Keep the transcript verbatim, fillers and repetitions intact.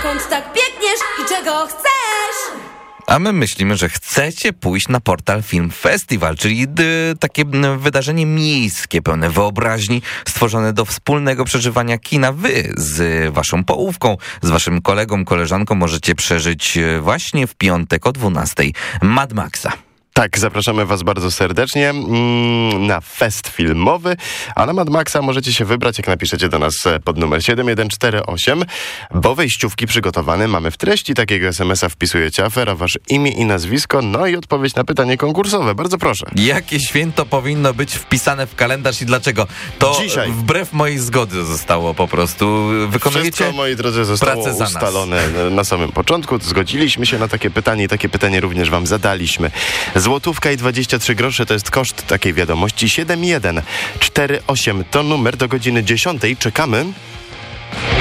dokąd tak biegniesz i czego chcesz? A my myślimy, że chcecie pójść na portal Film Festival, czyli d- takie m, wydarzenie miejskie, pełne wyobraźni, stworzone do wspólnego przeżywania kina. Wy z waszą połówką, z waszym kolegą, koleżanką możecie przeżyć właśnie w piątek o dwunastej Mad Maxa. Tak, zapraszamy was bardzo serdecznie mm, na fest filmowy, a na Mad Maxa możecie się wybrać, jak napiszecie do nas pod numer siedem jeden cztery osiem, bo wejściówki przygotowane mamy w treści takiego es em es a, wpisujecie afera, wasze imię i nazwisko, no i odpowiedź na pytanie konkursowe. Bardzo proszę. Jakie święto powinno być wpisane w kalendarz i dlaczego? To Dzisiaj. Wbrew mojej zgody zostało po prostu. Wykonujecie Wszystko, moi drodzy, zostało pracę za nas. ustalone na samym początku. Zgodziliśmy się na takie pytanie i takie pytanie również wam zadaliśmy. Złotówka i dwadzieścia trzy grosze to jest koszt takiej wiadomości. siedem jeden cztery osiem to numer do godziny dziesiątej. Czekamy.